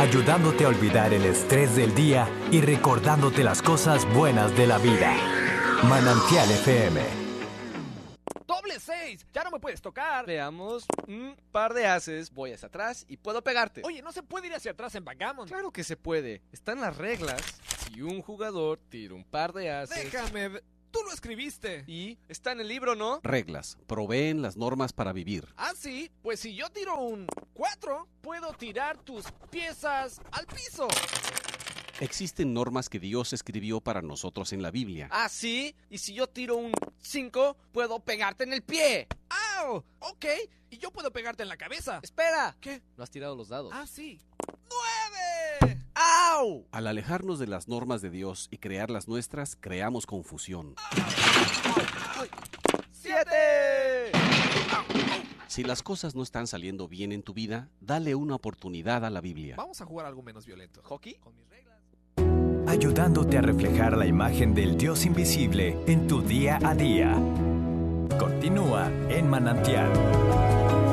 ayudándote a olvidar el estrés del día y recordándote las cosas buenas de la vida. Manantial FM. ¡Doble 6! ¡Ya no me puedes tocar! Veamos, un par de ases, voy hacia atrás y puedo pegarte. Oye, ¿no se puede ir hacia atrás en backgammon? Claro que se puede. Están las reglas. Si un jugador tira un par de ases... Déjame... Tú lo escribiste. Y está en el libro, ¿no? Reglas. Proveen las normas para vivir. Ah, sí. Pues si yo tiro un 4, puedo tirar tus piezas al piso. Existen normas que Dios escribió para nosotros en la Biblia. Ah, sí. Y si yo tiro un 5, puedo pegarte en el pie. ¡Au! Ok. Y yo puedo pegarte en la cabeza. Espera. ¿Qué? No has tirado los dados. Ah, sí. ¡9! ¡Au! Al alejarnos de las normas de Dios y crear las nuestras, creamos confusión. 7. Si las cosas no están saliendo bien en tu vida, dale una oportunidad a la Biblia. Vamos a jugar algo menos violento. ¿Hockey? Con mis reglas. Ayudándote a reflejar la imagen del Dios invisible en tu día a día. Continúa en Manantial.